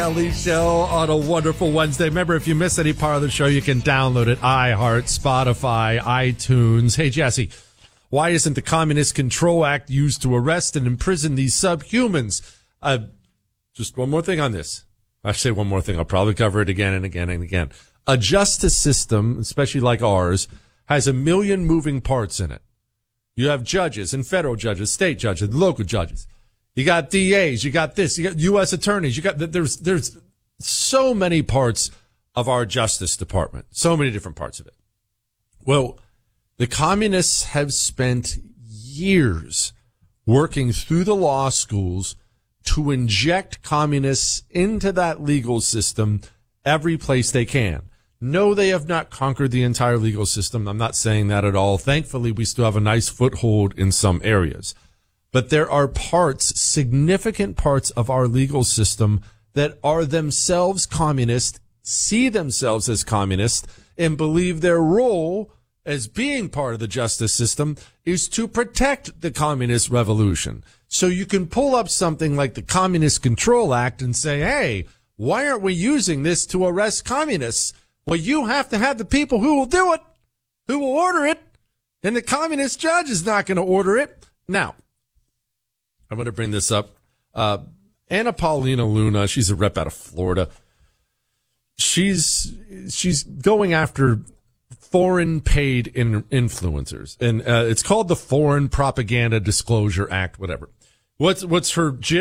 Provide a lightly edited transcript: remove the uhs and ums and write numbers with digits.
Kelly Show on a wonderful Wednesday. Remember, if you miss any part of the show, you can download it. iHeart, Spotify, iTunes. Hey, Jesse, why isn't the Communist Control Act used to arrest and imprison these subhumans? Just one more thing on this. I say one more thing. I'll probably cover it again and again and again. A justice system, especially like ours, has a million moving parts in it. You have judges and federal judges, state judges, local judges. You got DAs, you got this, you got U.S. attorneys, you got, there's so many parts of our Justice Department, so many different parts of it. Well, the communists have spent years working through the law schools to inject communists into that legal system every place they can. No, they have not conquered the entire legal system. I'm not saying that at all. Thankfully, we still have a nice foothold in some areas. But there are parts, significant parts of our legal system that are themselves communist, see themselves as communist, and believe their role as being part of the justice system is to protect the communist revolution. So you can pull up something like the Communist Control Act and say, hey, why aren't we using this to arrest communists? Well, you have to have the people who will do it, who will order it, and the communist judge is not going to order it. Now, I'm going to bring this up. Anna Paulina Luna, she's a rep out of Florida. She's going after foreign paid influencers, and it's called the Foreign Propaganda Disclosure Act, whatever. What's her